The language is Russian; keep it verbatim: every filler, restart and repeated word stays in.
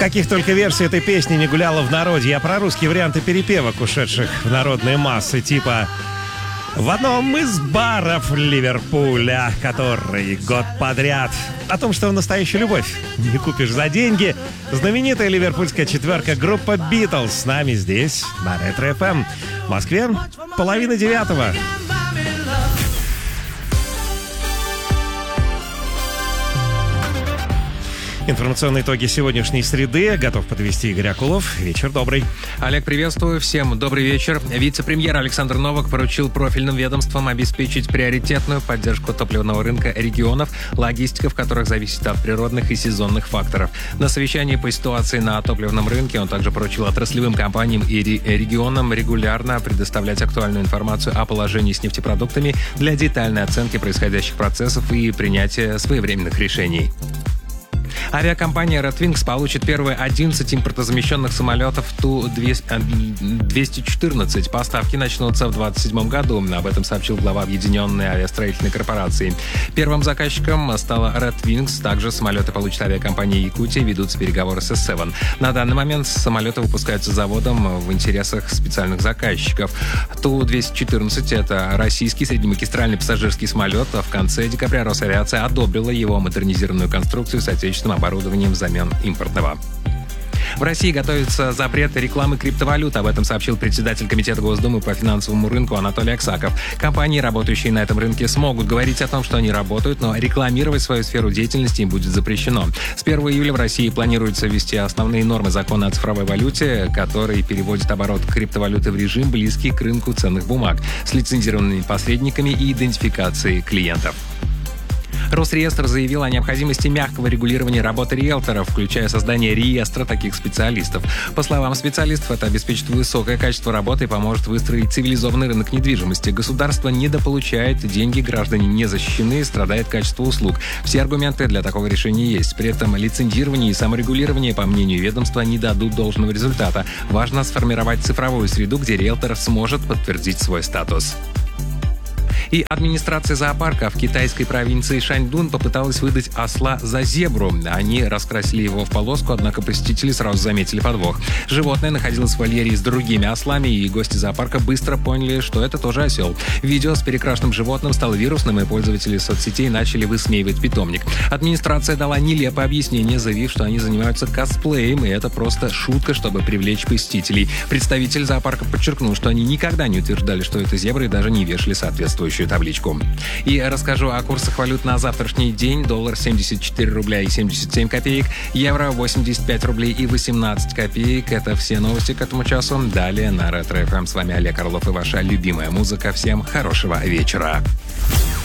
каких только версий этой песни не гуляла в народе. Я про русские варианты перепевок, ушедших в народные массы, типа «В одном из баров Ливерпуля, который год подряд». О том, что настоящую любовь не купишь за деньги. Знаменитая ливерпульская четверка группа «Битлз» с нами здесь, на Ретро-эф эм. В Москве половина девятого. Информационные итоги сегодняшней среды готов подвести Игорь Акулов. Вечер добрый. Олег, приветствую. Всем добрый вечер. Вице-премьер Александр Новак поручил профильным ведомствам обеспечить приоритетную поддержку топливного рынка регионов, логистика в которых зависит от природных и сезонных факторов. На совещании по ситуации на топливном рынке он также поручил отраслевым компаниям и регионам регулярно предоставлять актуальную информацию о положении с нефтепродуктами для детальной оценки происходящих процессов и принятия своевременных решений. Авиакомпания Red Wings получит первые одиннадцать импортозамещенных самолетов Ту двести четырнадцать. Поставки начнутся в двадцать седьмом году. Об этом сообщил глава Объединенной авиастроительной корпорации. Первым заказчиком стала Red Wings. Также самолеты получит авиакомпания Якутия. Ведутся переговоры с эс севен. На данный момент самолеты выпускаются заводом в интересах специальных заказчиков. Ту двести четырнадцать — это российский среднемагистральный пассажирский самолет. В конце декабря Росавиация одобрила его модернизированную конструкцию с отечественным оборудованием взамен импортного. В России готовится запрет рекламы криптовалют. Об этом сообщил председатель Комитета Госдумы по финансовому рынку Анатолий Аксаков. Компании, работающие на этом рынке, смогут говорить о том, что они работают, но рекламировать свою сферу деятельности им будет запрещено. С первого июля в России планируется ввести основные нормы закона о цифровой валюте, который переводит оборот криптовалюты в режим, близкий к рынку ценных бумаг, с лицензированными посредниками и идентификацией клиентов. Росреестр заявил о необходимости мягкого регулирования работы риэлторов, включая создание реестра таких специалистов. По словам специалистов, это обеспечит высокое качество работы и поможет выстроить цивилизованный рынок недвижимости. Государство недополучает деньги, граждане не защищены, страдает качество услуг. Все аргументы для такого решения есть. При этом лицензирование и саморегулирование, по мнению ведомства, не дадут должного результата. Важно сформировать цифровую среду, где риэлтор сможет подтвердить свой статус. И администрация зоопарка в китайской провинции Шаньдун попыталась выдать осла за зебру. Они раскрасили его в полоску, однако посетители сразу заметили подвох. Животное находилось в вольере с другими ослами, и гости зоопарка быстро поняли, что это тоже осел. Видео с перекрашенным животным стало вирусным, и пользователи соцсетей начали высмеивать питомник. Администрация дала нелепое объяснение, заявив, что они занимаются косплеем, и это просто шутка, чтобы привлечь посетителей. Представитель зоопарка подчеркнул, что они никогда не утверждали, что это зебра, и даже не вешали соответствующую табличку. И расскажу о курсах валют на завтрашний день. Доллар семьдесят четыре рубля и семьдесят семь копеек, евро восемьдесят пять рублей и восемнадцать копеек. Это все новости к этому часу. Далее на Ретро-эф эм. С вами Олег Орлов и ваша любимая музыка. Всем хорошего вечера.